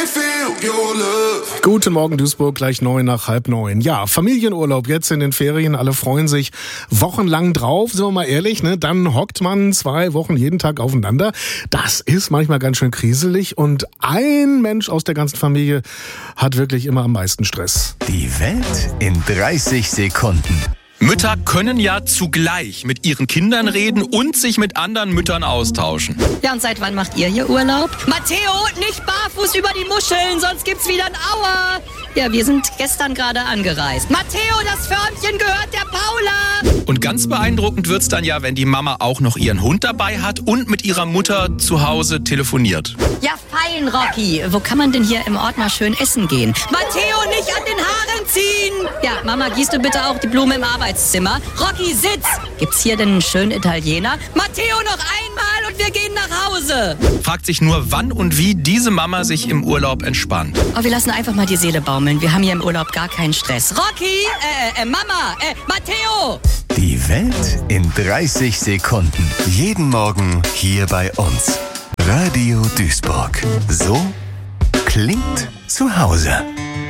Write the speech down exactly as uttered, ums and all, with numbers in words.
feel your love. Guten Morgen Duisburg, gleich neun nach halb neun. Ja, Familienurlaub jetzt in den Ferien, alle freuen sich wochenlang drauf, sind wir mal ehrlich, ne? Dann hockt man zwei Wochen jeden Tag aufeinander. Das ist manchmal ganz schön kriselig und ein Mensch aus der ganzen Familie hat wirklich immer am meisten Stress. Die Welt in dreißig Sekunden. Mütter können ja zugleich mit ihren Kindern reden und sich mit anderen Müttern austauschen. Ja, und seit wann macht ihr hier Urlaub? Matteo, nicht barfuß über die Muscheln, sonst gibt's wieder ein Aua. Ja, wir sind gestern gerade angereist. Matteo, das Förmchen gehört der Paula. Und ganz beeindruckend wird's dann ja, wenn die Mama auch noch ihren Hund dabei hat und mit ihrer Mutter zu Hause telefoniert. Ja, fein, Rocky. Wo kann man denn hier im Ort mal schön essen gehen? Matteo, nicht an den Haaren ziehen. Ja, Mama, gießt du bitte auch die Blume im Arbeitszimmer? Rocky, sitz. Gibt's hier denn einen schönen Italiener? Matteo, noch einmal und wir gehen nach Hause. Fragt sich nur, wann und wie diese Mama sich im Urlaub entspannt. Oh, wir lassen einfach mal die Seele baumeln. Wir haben hier im Urlaub gar keinen Stress. Rocky, äh, äh, Mama, äh, Matteo. Die Welt in dreißig Sekunden. Jeden Morgen hier bei uns. Radio Duisburg. So klingt zu Hause.